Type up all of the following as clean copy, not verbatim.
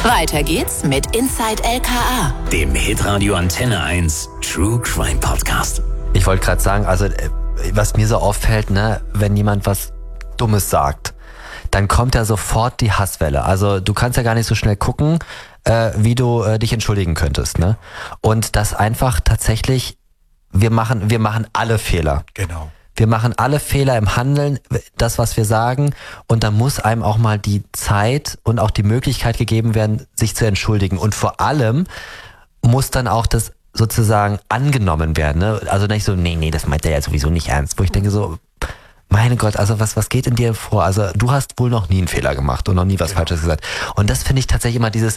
Weiter geht's mit Inside LKA, dem Hitradio Antenne 1 True Crime Podcast. Ich wollte gerade sagen, also was mir so auffällt, ne, wenn jemand was Dummes sagt, dann kommt ja sofort die Hasswelle. Also du kannst ja gar nicht so schnell gucken, wie du dich entschuldigen könntest, ne? Und das einfach tatsächlich, wir machen alle Fehler. Genau. Wir machen alle Fehler im Handeln, das, was wir sagen. Und da muss einem auch mal die Zeit und auch die Möglichkeit gegeben werden, sich zu entschuldigen. Und vor allem muss dann auch das sozusagen angenommen werden. Ne? Also nicht so, nee, das meint er ja sowieso nicht ernst. Wo ich denke so, meine Gott, also was geht in dir vor? Also du hast wohl noch nie einen Fehler gemacht und noch nie was Falsches gesagt. Und das finde ich tatsächlich immer dieses,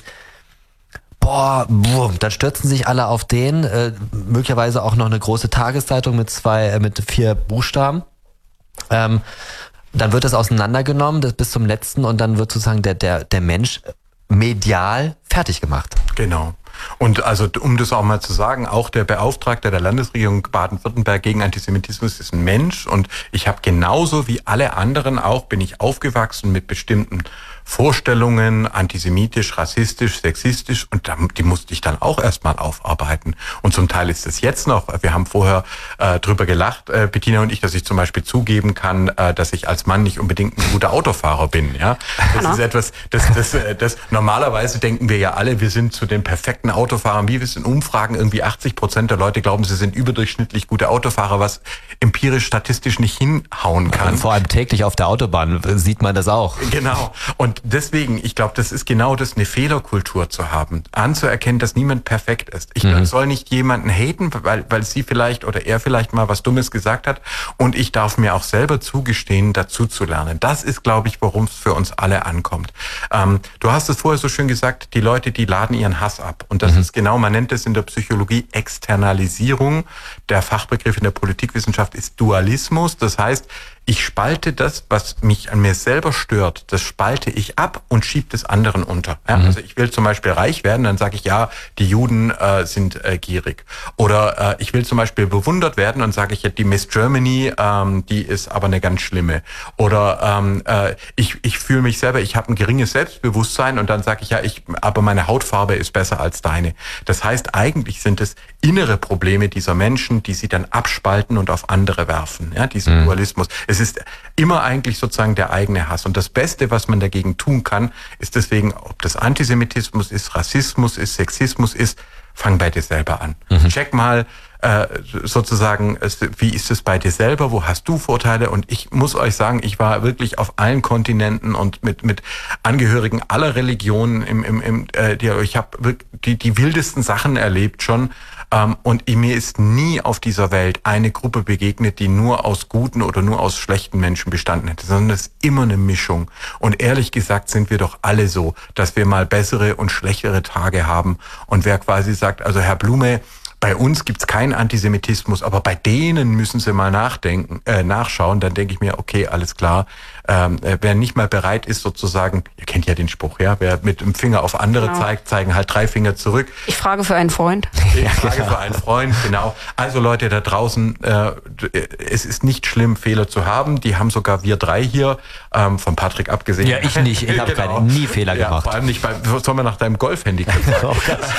dann stürzen sich alle auf den, möglicherweise auch noch eine große Tageszeitung mit 4 Buchstaben. Dann wird das auseinandergenommen, das bis zum letzten, und dann wird sozusagen der Mensch medial fertig gemacht. Genau. Und also, um das auch mal zu sagen, auch der Beauftragte der Landesregierung Baden-Württemberg gegen Antisemitismus ist ein Mensch, und ich habe genauso wie alle anderen auch, bin ich aufgewachsen mit bestimmten Vorstellungen, antisemitisch, rassistisch, sexistisch, und die musste ich dann auch erstmal aufarbeiten. Und zum Teil ist es jetzt noch, wir haben vorher drüber gelacht, Bettina und ich, dass ich zum Beispiel zugeben kann, dass ich als Mann nicht unbedingt ein guter Autofahrer bin. Ja, das ist etwas, das normalerweise denken wir ja alle, wir sind zu den perfekten Autofahrern, wie wir es in Umfragen, irgendwie 80% der Leute glauben, sie sind überdurchschnittlich gute Autofahrer, was empirisch statistisch nicht hinhauen kann. Vor allem täglich auf der Autobahn sieht man das auch. Genau. Und deswegen, ich glaube, das ist genau das, eine Fehlerkultur zu haben, anzuerkennen, dass niemand perfekt ist. Ich soll nicht jemanden haten, weil sie vielleicht oder er vielleicht mal was Dummes gesagt hat, und ich darf mir auch selber zugestehen, dazu zu lernen. Das ist, glaube ich, worum es für uns alle ankommt. Du hast es vorher so schön gesagt, die Leute, die laden ihren Hass ab. Und das ist genau, man nennt es in der Psychologie Externalisierung. Der Fachbegriff in der Politikwissenschaft ist Dualismus. Das heißt, ich spalte das, was mich an mir selber stört, das spalte ich ab und schiebe das anderen unter. Ja, also ich will zum Beispiel reich werden, dann sage ich, ja, die Juden sind gierig. Oder ich will zum Beispiel bewundert werden, und sage ich, ja, die Miss Germany, die ist aber eine ganz schlimme. Oder ich fühle mich selber, ich habe ein geringes Selbstbewusstsein, und dann sage ich, ja, aber meine Hautfarbe ist besser als deine. Das heißt, eigentlich sind es innere Probleme dieser Menschen, die sie dann abspalten und auf andere werfen. Ja, diesen Dualismus. Es ist immer eigentlich sozusagen der eigene Hass. Und das Beste, was man dagegen tun kann, ist deswegen, ob das Antisemitismus ist, Rassismus ist, Sexismus ist, fang bei dir selber an. Check mal sozusagen, wie ist es bei dir selber, wo hast du Vorteile? Und ich muss euch sagen, ich war wirklich auf allen Kontinenten und mit Angehörigen aller Religionen ich habe die wildesten Sachen erlebt schon. Und mir ist nie auf dieser Welt eine Gruppe begegnet, die nur aus guten oder nur aus schlechten Menschen bestanden hätte, sondern es ist immer eine Mischung. Und ehrlich gesagt sind wir doch alle so, dass wir mal bessere und schlechtere Tage haben. Und wer quasi sagt, also Herr Blume, bei uns gibt's keinen Antisemitismus, aber bei denen müssen Sie mal nachschauen, dann denke ich mir, okay, alles klar. Wer nicht mal bereit ist, sozusagen, ihr kennt ja den Spruch, ja, wer mit dem Finger auf andere zeigt, zeigen halt 3 Finger zurück. Ich frage für einen Freund. Ich frage für einen Freund, genau. Also Leute da draußen, es ist nicht schlimm, Fehler zu haben. Die haben sogar wir 3 hier, von Patrick abgesehen. Ja, ich nicht. Ich habe nie Fehler gemacht. Vor allem nicht soll man nach deinem Golfhandicap sagen.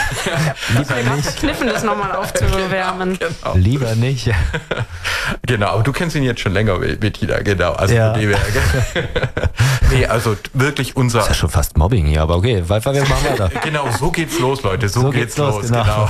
Lieber nicht. Kniffen, das nochmal aufzuwärmen. Genau. Lieber nicht. Genau, aber du kennst ihn jetzt schon länger, Bettina, genau. Also ja. Nee, also wirklich unser... Das ist ja schon fast Mobbing hier, aber okay, wir machen weiter. Genau, so geht's los, Leute, so geht's los, genau.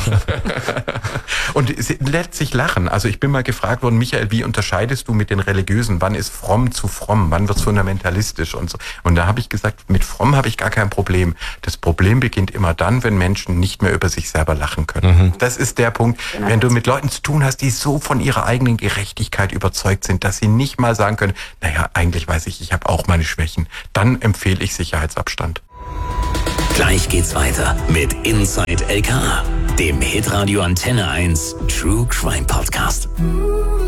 Und letztlich lachen. Also ich bin mal gefragt worden, Michael, wie unterscheidest du mit den Religiösen? Wann ist fromm zu fromm? Wann wird's fundamentalistisch und so? Und da habe ich gesagt, mit fromm habe ich gar kein Problem. Das Problem beginnt immer dann, wenn Menschen nicht mehr über sich selber lachen können. Das ist der Punkt, wenn du mit Leuten zu tun hast, die so von ihrer eigenen Gerechtigkeit überzeugt sind, dass sie nicht mal sagen können, naja, eigentlich weiß ich habe auch meine Schwächen. Dann empfehle ich Sicherheitsabstand. Gleich geht's weiter mit Inside LKA, dem Hitradio Antenne 1 True Crime Podcast.